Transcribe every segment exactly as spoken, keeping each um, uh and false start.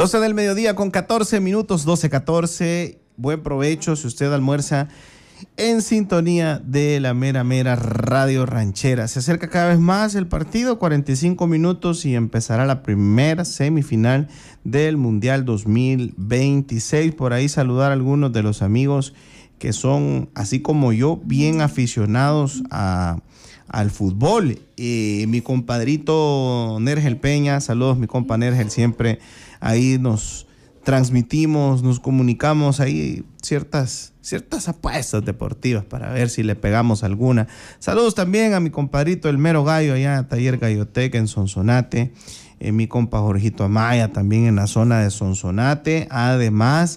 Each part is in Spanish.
doce del mediodía con catorce minutos, doce catorce. Buen provecho si usted almuerza en sintonía de la mera mera radio ranchera. Se acerca cada vez más el partido, cuarenta y cinco minutos y empezará la primera semifinal del Mundial dos mil veintiséis. Por ahí saludar a algunos de los amigos que son, así como yo, bien aficionados a, al fútbol. Eh, mi compadrito Nergel Peña, saludos mi compa Nergel, siempre ahí nos transmitimos, nos comunicamos ahí ciertas, ciertas apuestas deportivas para ver si le pegamos alguna. Saludos también a mi compadrito el Mero Gallo allá en Taller Galloteca en Sonsonate, eh, mi compa Jorgito Amaya también en la zona de Sonsonate. Además,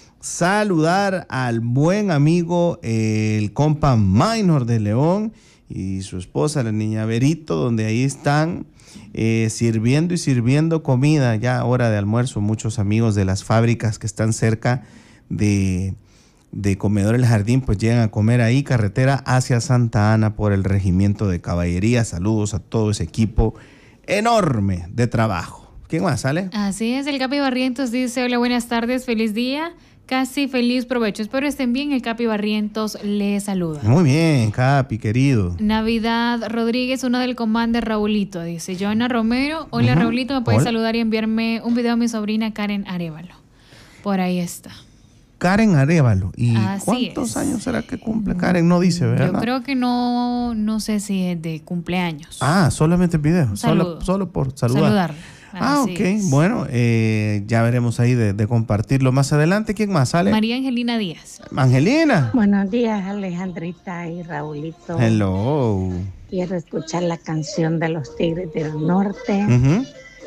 saludar al buen amigo eh, el compa Minor de León y su esposa la niña Berito, donde ahí están Eh, sirviendo y sirviendo comida, ya hora de almuerzo. Muchos amigos de las fábricas que están cerca de, de Comedor El Jardín, pues llegan a comer ahí, carretera hacia Santa Ana por el Regimiento de Caballería. Saludos a todo ese equipo enorme de trabajo. ¿Quién más sale? Así es, el Capi Barrientos dice: hola, buenas tardes, feliz día, casi feliz provecho. Espero estén bien, el Capi Barrientos le saluda. Muy bien, Capi, querido. Navidad Rodríguez, uno del comando Raulito, dice Joana Romero. Hola, uh-huh. Raulito, ¿me puedes Hola. saludar y enviarme un video a mi sobrina Karen Arévalo? Por ahí está. Karen Arévalo. ¿Y Así cuántos es. años será que cumple Karen? No dice, ¿verdad? Yo creo que no, no sé si es de cumpleaños. Ah, solamente el video. Solo, solo por saludar. Saludarle. Ah, Así ok. es. Bueno, eh, ya veremos ahí de, de compartirlo más adelante. ¿Quién más sale? María Angelina Díaz. Angelina. Buenos días, Alejandrita y Raulito. Hello. Quiero escuchar la canción de los Tigres del Norte. Uh-huh.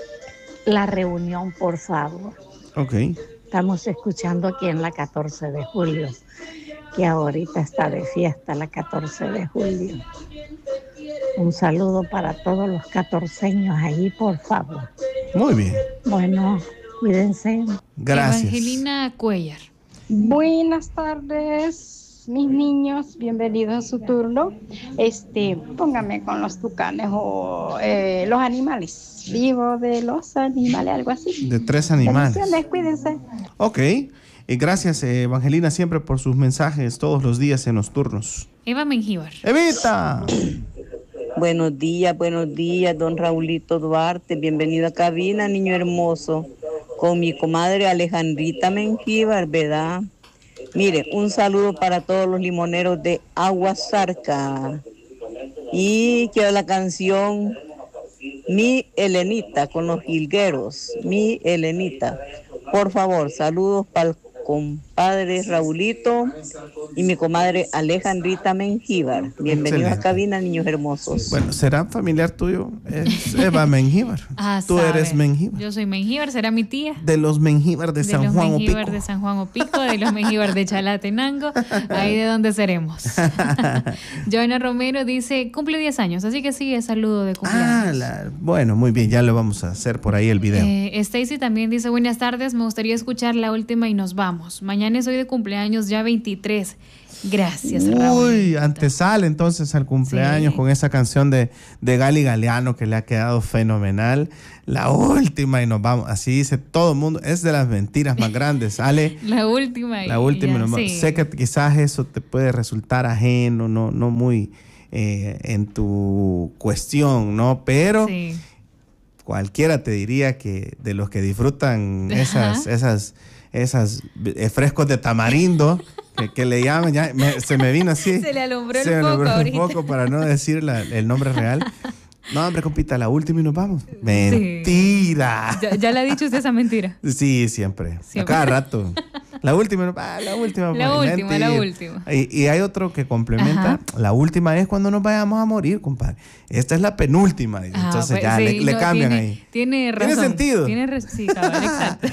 La reunión, por favor. Ok. Estamos escuchando aquí en la catorce de julio, que ahorita está de fiesta la catorce de julio. Un saludo para todos los catorceños ahí, por favor. Muy bien. Bueno, cuídense. Gracias. Evangelina Cuellar. Buenas tardes, mis niños, bienvenidos a su turno. Este, póngame con los tucanes o eh, los animales, vivo de los animales, algo así. De tres animales. Bendiciones, cuídense. Ok. Y gracias, eh, Evangelina, siempre por sus mensajes todos los días en los turnos. Eva Mengíbar. ¡Evita! Buenos días, buenos días, don Raulito Duarte. Bienvenido a cabina, niño hermoso. Con mi comadre Alejandrita Mengíbar, ¿verdad? Mire, un saludo para todos los limoneros de Aguasarca. Y quiero la canción Mi Elenita con los jilgueros. Mi Elenita. Por favor, saludos para el compadre Raulito y mi comadre Alejandrita Mengíbar. Bienvenidos a cabina, niños hermosos. Bueno, ¿será familiar tuyo? Es Eva Mengíbar. Ah, Tú sabe. eres Mengíbar. Yo soy Mengíbar, será mi tía. De los Mengíbar de, de San Juan Opico. De los Mengíbar de San Juan Opico, de los Mengíbar de Chalatenango, ahí de donde seremos. Joana Romero dice, cumple diez años, así que sí, es saludo de cumpleaños. Ah, la, bueno, muy bien, ya lo vamos a hacer por ahí el video. Eh, Stacy también dice, buenas tardes, me gustaría escuchar la última y nos vamos. Mañana soy de cumpleaños, ya veintitrés. Gracias, Raúl. Uy, antesale entonces al cumpleaños sí. Con esa canción de, de Gali Galeano que le ha quedado fenomenal. La última y nos vamos. Así dice todo el mundo. Es de las mentiras más grandes. Sale. La última. Y la última ya, y nos vamos. Sí. Sé que quizás eso te puede resultar ajeno, no, no muy eh, en tu cuestión, ¿no? Pero sí. Cualquiera te diría que de los que disfrutan esas, esas esas eh, frescos de tamarindo que, que le llaman, ya me, se me vino así. Se le alumbró se el me poco alumbró ahorita. un poco para no decir la, el nombre real. No, hombre, compita, la última y nos vamos. Mentira. Sí. ¿Ya, ya le ha dicho usted esa mentira? Sí, siempre. siempre. A cada rato. La última, ah, la última. La última, mentira. la última. Y, y hay otro que complementa. Ajá. La última es cuando nos vayamos a morir, compadre. Esta es la penúltima. Ah, entonces pues, ya sí, le, le no, cambian tiene, ahí. Tiene razón. Tiene sentido. Tiene re- sí, cabrón, exacto.